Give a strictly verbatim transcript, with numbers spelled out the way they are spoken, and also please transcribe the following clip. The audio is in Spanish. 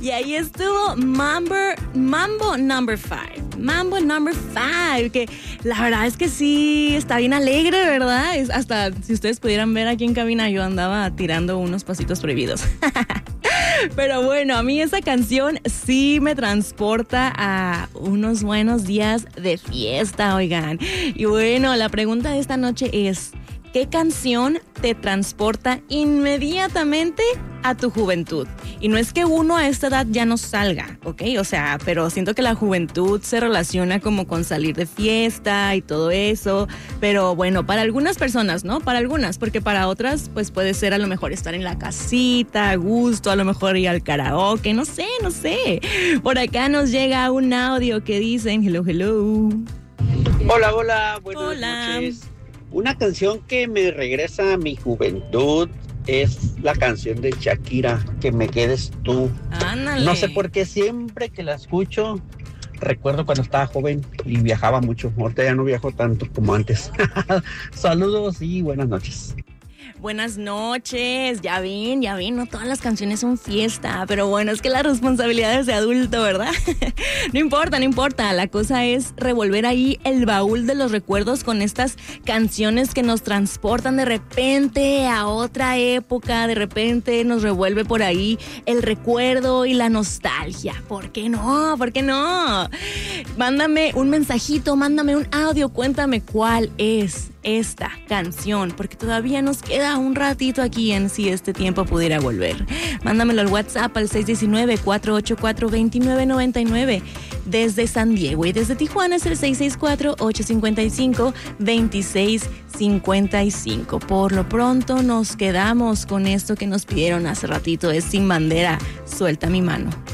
Y ahí estuvo Mambo, Mambo Number Five. Mambo Number Five, que la verdad es que sí está bien alegre, ¿verdad? Es hasta si ustedes pudieran ver aquí en cabina, yo andaba tirando unos pasitos prohibidos. Pero bueno, a mí esa canción sí me transporta a unos buenos días de fiesta, oigan. Y bueno, la pregunta de esta noche es: ¿qué canción te transporta inmediatamente a tu juventud? Y no es que uno a esta edad ya no salga, ¿ok? O sea, pero siento que la juventud se relaciona como con salir de fiesta y todo eso. Pero bueno, para algunas personas, ¿no? Para algunas, porque para otras, pues puede ser a lo mejor estar en la casita, a gusto, a lo mejor ir al karaoke, no sé, no sé. Por acá nos llega un audio que dicen, hello, hello. Hola, hola, buenas Hola. noches. Una canción que me regresa a mi juventud es la canción de Shakira, Que me quedes tú. Ándale. No sé por qué siempre que la escucho, recuerdo cuando estaba joven y viajaba mucho. Ahorita ya no viajo tanto como antes. Saludos y buenas noches. Buenas noches, ya ven, ya ven, no todas las canciones son fiesta, pero bueno, es que la responsabilidad es de adulto, ¿verdad? No importa, no importa, la cosa es revolver ahí el baúl de los recuerdos con estas canciones que nos transportan de repente a otra época, de repente nos revuelve por ahí el recuerdo y la nostalgia. ¿Por qué no? ¿Por qué no? Mándame un mensajito, mándame un audio, cuéntame cuál es esta canción, porque todavía nos queda un ratito aquí en Si Este Tiempo Pudiera Volver. Mándamelo al WhatsApp al seis uno nueve, cuatro ocho cuatro, dos nueve nueve nueve desde San Diego, y desde Tijuana es el seis seis cuatro, ocho cinco cinco, dos seis cinco cinco. Por lo pronto nos quedamos con esto que nos pidieron hace ratito, es Sin Bandera, Suelta mi mano.